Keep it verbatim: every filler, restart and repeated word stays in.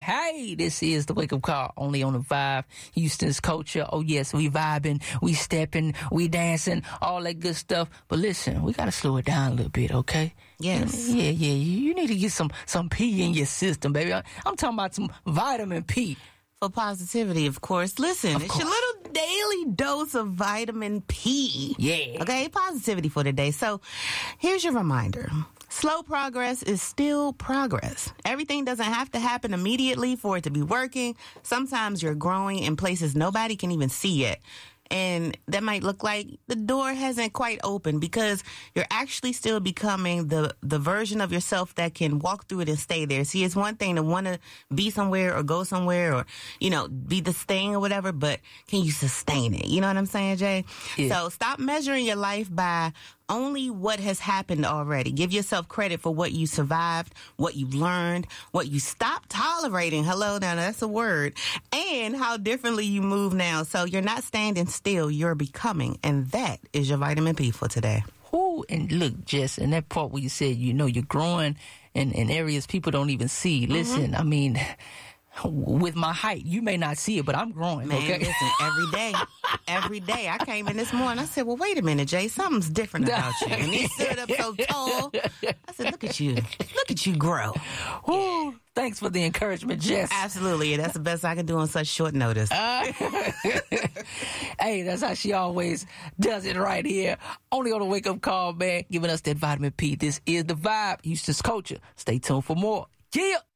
Hey, this is the Wake Up Call, only on the Vibe, Houston's Culture. Oh, yes, we vibing, we stepping, we dancing, all that good stuff. But listen, we got to slow it down a little bit, okay? Yes. Yeah, yeah, you need to get some, some P in your system, baby. I'm talking about some vitamin P. For positivity, of course. Listen, Of it's course. your little daily dose of vitamin P. Yeah. Okay, positivity for today. So here's your reminder. Slow progress is still progress. Everything doesn't have to happen immediately for it to be working. Sometimes you're growing in places nobody can even see yet. And that might look like the door hasn't quite opened because you're actually still becoming the, the version of yourself that can walk through it and stay there. See, it's one thing to want to be somewhere or go somewhere or, you know, be this thing or whatever, but can you sustain it? You know what I'm saying, Jay? Yeah. So stop measuring your life by only what has happened already. Give yourself credit for what you survived, what you learned, what you stopped tolerating. Hello, now that's a word. And how differently you move now. So you're not standing still, you're becoming. And that is your vitamin P for today. Ooh, and look, Jess, in that part where you said, you know, you're growing in, in areas people don't even see. Listen, I mean, with my height, you may not see it, but I'm growing, Man, okay? listen, every day, every day. I came in this morning, I said, well, wait a minute, Jay, something's different about you. And he stood up so tall. I said, look at you. Look at you grow. Ooh, thanks for the encouragement, Jess. Absolutely. That's the best I can do on such short notice. Hey, that's how she always does it right here. Only on the Wake Up Call, man, giving us that vitamin P. This is The Vibe, Houston's Culture. Stay tuned for more. Yeah.